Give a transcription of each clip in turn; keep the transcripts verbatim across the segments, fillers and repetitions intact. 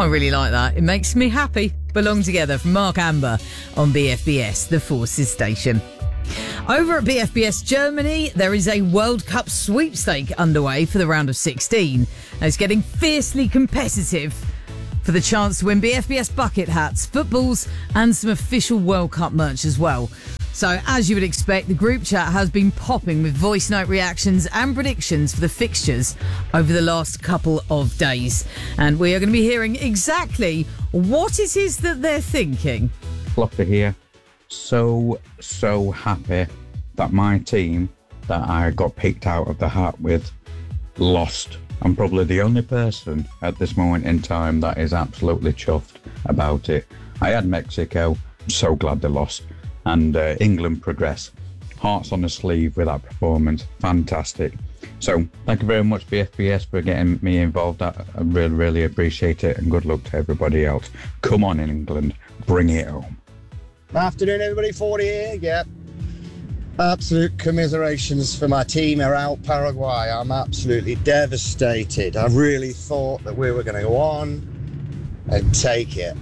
I really like that. It makes me happy. Belong Together from Mark Amber on B F B S, the Forces station. Over at B F B S Germany, there is a World Cup sweepstake underway for the round of sixteen. And it's getting fiercely competitive for the chance to win B F B S bucket hats, footballs and some official World Cup merch as well. So, as you would expect, the group chat has been popping with voice note reactions and predictions for the fixtures over the last couple of days. And we are going to be hearing exactly what it is that they're thinking. Love to hear. So, so happy that my team that I got picked out of the hat with lost. I'm probably the only person at this moment in time that is absolutely chuffed about it. I had Mexico, I'm so glad they lost. And uh, England progress. Hearts on the sleeve with that performance. Fantastic. So thank you very much, B F B S, for getting me involved. I, I really, really appreciate it. And good luck to everybody else. Come on, England. Bring it home. Afternoon, everybody. forty here. Yep. Absolute commiserations for my team around Paraguay. I'm absolutely devastated. I really thought that we were going to go on and take it.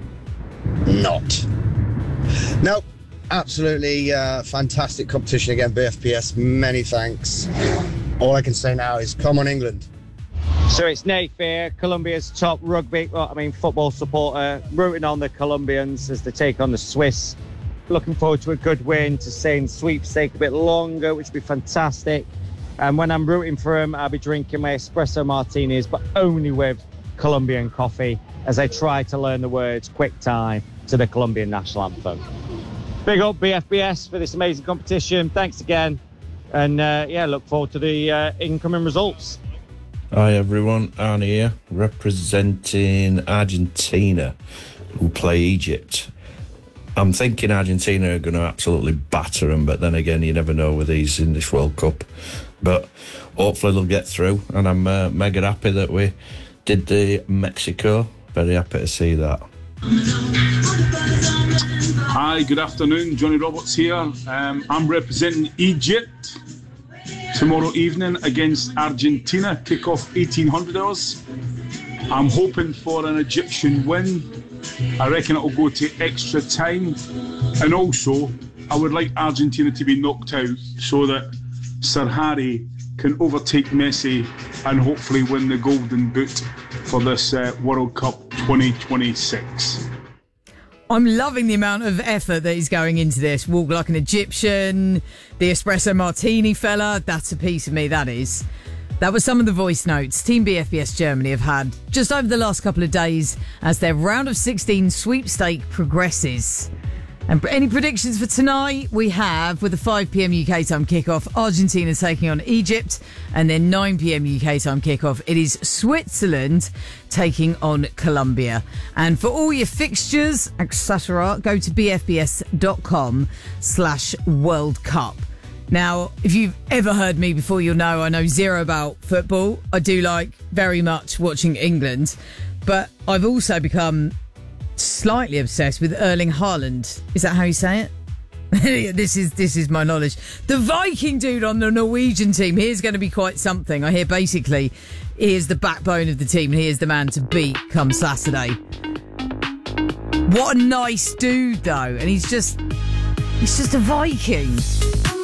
Not. Nope. Absolutely uh, fantastic competition again, B F P S. Many thanks. All I can say now is come on, England. So it's Nath here, Colombia's top rugby, well, I mean football supporter, rooting on the Colombians as they take on the Swiss. Looking forward to a good win, to stay in sweepstake a bit longer, which would be fantastic. And when I'm rooting for them, I'll be drinking my espresso martinis, but only with Colombian coffee, as I try to learn the words quick time to the Colombian national anthem. Big up B F B S for this amazing competition. Thanks again. And uh, yeah, look forward to the uh, incoming results. Hi everyone, Arnie here, representing Argentina, who play Egypt. I'm thinking Argentina are going to absolutely batter them, but then again, you never know with these in this World Cup. But hopefully they'll get through, and I'm uh, mega happy that we did the Mexico. Very happy to see that. Hi, good afternoon. Johnny Roberts here. Um, I'm representing Egypt tomorrow evening against Argentina. Kick-off eighteen hundred hours. I'm hoping for an Egyptian win. I reckon it'll go to extra time. And also, I would like Argentina to be knocked out so that Sir Harry can overtake Messi and hopefully win the Golden Boot for this uh, World Cup twenty twenty-six. I'm loving the amount of effort that is going into this. Walk like an Egyptian, the espresso martini fella. That's a piece of me, that is. That was some of the voice notes Team B F B S Germany have had just over the last couple of days as their round of sixteen sweepstake progresses. And any predictions for tonight? We have, with the five p.m. U K time kickoff, Argentina taking on Egypt. And then nine p.m. U K time kickoff, it is Switzerland taking on Colombia. And for all your fixtures, et cetera, go to bfbs.com slash World Cup. Now, if you've ever heard me before, you'll know I know zero about football. I do like very much watching England. But I've also become slightly obsessed with Erling Haaland. Is that how you say it? this is this is my knowledge. The Viking dude on the Norwegian team, he is going to be quite something. I hear basically he is the backbone of the team and he is the man to beat come Saturday. What a nice dude though, and he's just he's just a Viking.